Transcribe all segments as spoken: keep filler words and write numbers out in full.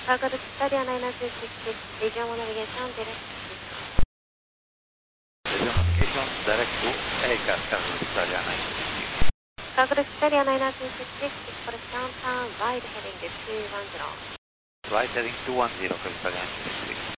Cargo to Italia nine nine two six six, Region one navigation, direct. Region navigation, direct to Aircraft Cargo to Italia nine nine two six six. Cargo to Italia nine nine two six six, for downtown, right heading to two one zero. Right heading two one zero for Italia nine nine two six six.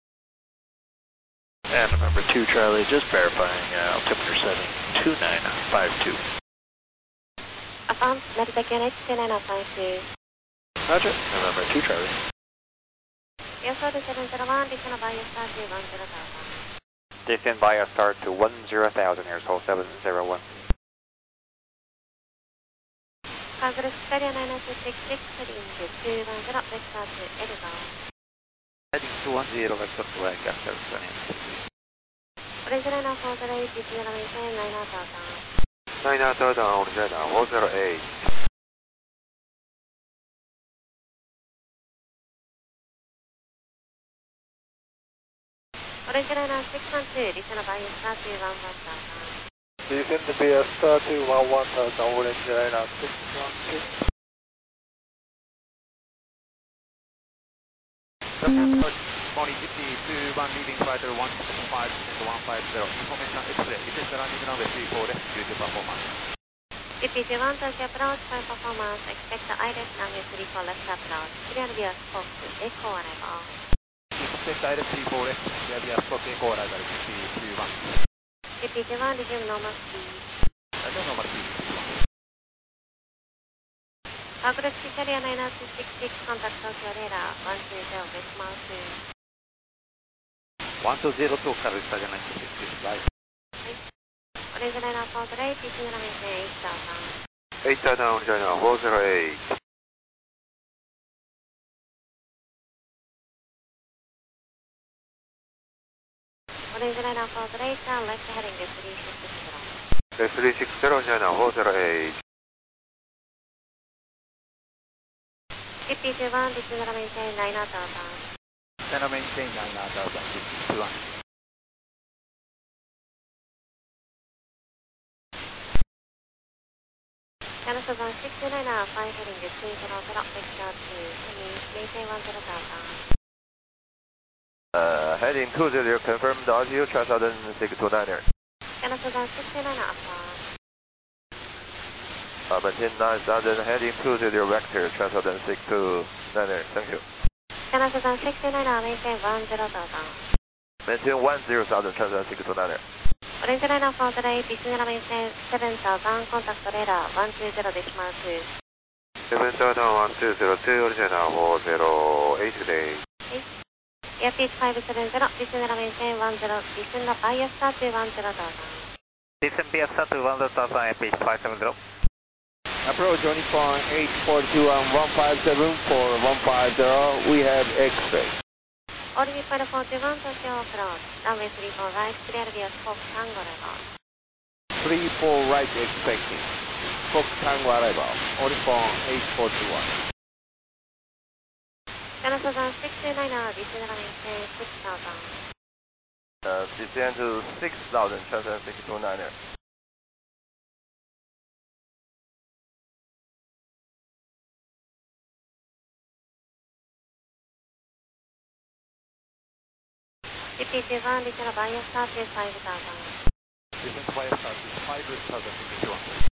And number two Charlie, just verifying uh, altimeter setting two nine five two. Affirm, Meditech unit two nine five two. Roger, November two Charlie. Yes, order seven zero one, descend by your start to one zero thousand. Descend by your start to one zero thousand, airsoil seven zero one. Cargo to Italia nine nine two six six, heading to two one zero, vector to Edinburgh. Heading two one zero, vector to Aircraft Cargo to Italia nine nine two six six. Original now four zero eight, descend by maintain nine thousand. nine thousand, original four zero eight. Original now six one two, descend by your start to one one thousand. Descend by your start to one one thousand, original now six one two. Morning, G T two one leading flight one five one five zero. Information X-ray, request landing runway three four left due to performance. G T two one, Tokyo approach, fine performance, expect the I R E F runway three four left approach, clear via spoke to Echo arrival. Expect I R E F three four left, clear via spoke Echo arrival, G T two one. G T two one, resume normal speed. Resume normal speed, G T two one. Cargo to Italia nine nine two six six, contact Tokyo radar one two zero, decimal two. one two zero two, Cargo to Italia nine two six six, right. Original now four zero eight, descend by maintain eight thousand. eight thousand, original four zero eight. Original now four zero eight, down left heading to three six zero. three six zero, original four zero eight. G T two one, descend by maintain nine thousand. Descend maintain nine thousand, G T two one. Genesis one six two nine, flying heading to two zero zero, vector to Semi, maintain one zero thousand. Uh, heading two zero, confirm the altitude, transcend six two niner. Genesis one six two nine, approach. Uh, maintain nine thousand, heading two zero, vector, transcend six two niner, thank you. Genesis one six two nine, maintain one zero thousand. Maintain one zero thousand, transcend six two niner. Original now four zero eight, descend maintain seven thousand, contact radar one two zero, decimal two. seven thousand, one two zero two, original four zero eight today. Airspeed five seven zero, descend maintain one zero, descend by your start to one zero thousand. Descend by your start to one zero thousand, airspeed five seven zero. Approach only for eight four two one one five seven for one five zero, we have X-ray. Order for four two one, Tokyo approach, runway three four right, clear via Spoke Tango arrival. three four right expecting, Spoke Tango arrival, only for eight four two one. Genesis one six two nine, descend maintain six thousand. Uh, descend to six thousand, transcend six two niner. G T two one, descend by your start to five thousand. Descend by your start to five thousand, G T two one.